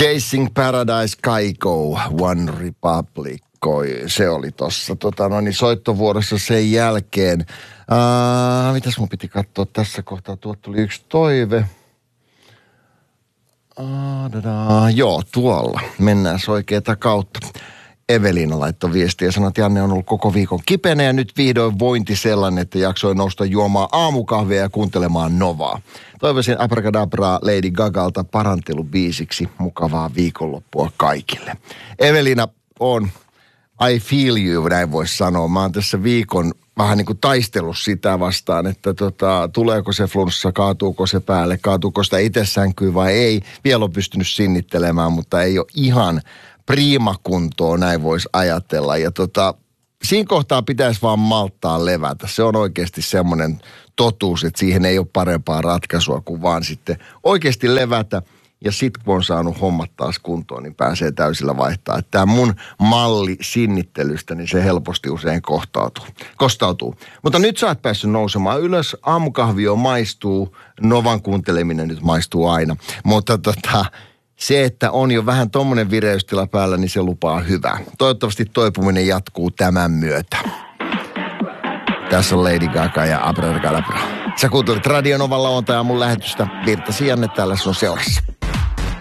Chasing Paradise, Kaiko, One Republic. Se oli tossa soittovuorossa sen jälkeen. Mitäs mun piti katsoa tässä kohtaa? Tuolta tuli yksi toive. Joo, tuolla. Mennään oikeeta kautta. Evelina laittoi viestiä ja sanoi, että Janne on ollut koko viikon kipeänä ja nyt vihdoin vointi sellainen, että jaksoi nousta juomaan aamukahvia ja kuuntelemaan Novaa. Toivoisin Abracadabraa Lady Gagalta parantelubiisiksi. Mukavaa viikonloppua kaikille. Evelina on I feel you, näin voisi sanoa. Mä oon tässä viikon vähän niin kuin taistellut sitä vastaan, että tuleeko se flunssa, kaatuuko se päälle, kaatuuko sitä itse sänkyy vai ei. Vielä on pystynyt sinnittelemään, mutta ei ole ihan priimakuntoa, näin voisi ajatella. Ja siinä kohtaa pitäisi vaan malttaa levätä. Se on oikeasti semmoinen totuus, että siihen ei ole parempaa ratkaisua kuin vaan sitten oikeasti levätä. Ja sitten kun on saanut hommat taas kuntoon, niin pääsee täysillä vaihtaa. Että tämä mun malli sinnittelystä, niin se helposti usein kostautuu. Mutta nyt sä oot päässyt nousemaan ylös. Aamukahvi jo maistuu. Novan kuunteleminen nyt maistuu aina. Mutta se, että on jo vähän tommonen vireystila päällä, niin se lupaa hyvää. Toivottavasti toipuminen jatkuu tämän myötä. Tässä on Lady Gaga ja Abracadabra. Sä kuuntelit Radio Novan lauantai-aamun lähetystä. Virtasi Janne täällä sun seurassa.